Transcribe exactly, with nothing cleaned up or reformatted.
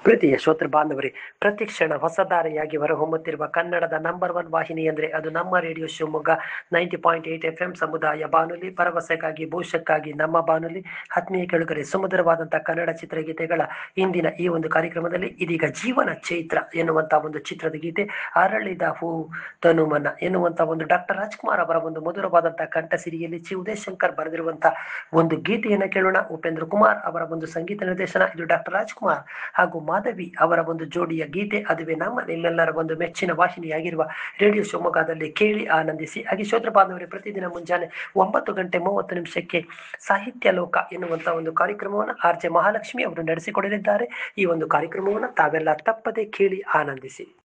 ಪ್ರೀತಿಯ ಶ್ರೋತೃ ಬಾಂಧವರೇ, ಪ್ರತಿ ಕ್ಷಣ ಹೊಸದಾರಿಯಾಗಿ ಹೊರಹೊಮ್ಮುತ್ತಿರುವ ಕನ್ನಡದ ನಂಬರ್ ಒನ್ ವಾಹಿನಿ ಅಂದರೆ ಅದು ನಮ್ಮ radio Shivamogga ninety point eight F M ಸಮುದಾಯ ಬಾನುಲಿ, ಭರವಸೆಗಾಗಿ ಭವಿಷ್ಯಕ್ಕಾಗಿ ನಮ್ಮ ಬಾನುಲಿ. ಆತ್ಮೀಯ ಕೆಳಗರೆ, ಸುಮಧುರವಾದಂತಹ ಕನ್ನಡ ಚಿತ್ರಗೀತೆಗಳ ಇಂದಿನ ಈ ಒಂದು ಕಾರ್ಯಕ್ರಮದಲ್ಲಿ ಇದೀಗ ಜೀವನ ಚೈತ್ರ ಎನ್ನುವಂತಹ ಒಂದು ಚಿತ್ರದ ಗೀತೆ, ಅರಳಿದ ಹೂ ತನುಮನ ಎನ್ನುವಂತಹ ಒಂದು ಡಾಕ್ಟರ್ ರಾಜ್ಕುಮಾರ್ ಅವರ ಒಂದು ಮಧುರವಾದಂತಹ ಕಂಠಸಿರಿಯಲ್ಲಿ ಚಿ ಉದಯಶಂಕರ್ ಬರೆದಿರುವಂತಹ ಒಂದು ಗೀತೆಯನ್ನು ಕೇಳೋಣ. ಉಪೇಂದ್ರ ಕುಮಾರ್ ಅವರ ಒಂದು ಸಂಗೀತ ನಿರ್ದೇಶನ. ಇದು ಡಾಕ್ಟರ್ ರಾಜ್ಕುಮಾರ್ ಹಾಗೂ ಮಾಧವಿ ಅವರ ಒಂದು ಜೋಡಿಯ ಗೀತೆ. ಅದುವೇ ನಮ್ಮ ನಿಮ್ಮೆಲ್ಲರ ಒಂದು ಮೆಚ್ಚಿನ ವಾಹಿನಿಯಾಗಿರುವ ರೇಡಿಯೋ ಶಿವಮೊಗ್ಗದಲ್ಲಿ ಕೇಳಿ ಆನಂದಿಸಿ. ಹಾಗೆ ಶ್ರೋತೃ ಬಾಂಧವರೇ, ಪ್ರತಿದಿನ ಮುಂಜಾನೆ ಒಂಬತ್ತು ಗಂಟೆ ಮೂವತ್ತು ನಿಮಿಷಕ್ಕೆ ಸಾಹಿತ್ಯ ಲೋಕ ಎನ್ನುವಂತಹ ಒಂದು ಕಾರ್ಯಕ್ರಮವನ್ನು ಆರ್ ಜೆ ಮಹಾಲಕ್ಷ್ಮಿ ಅವರು ನಡೆಸಿಕೊಡಲಿದ್ದಾರೆ. ಈ ಒಂದು ಕಾರ್ಯಕ್ರಮವನ್ನು ತಾವೆಲ್ಲ ತಪ್ಪದೆ ಕೇಳಿ ಆನಂದಿಸಿ.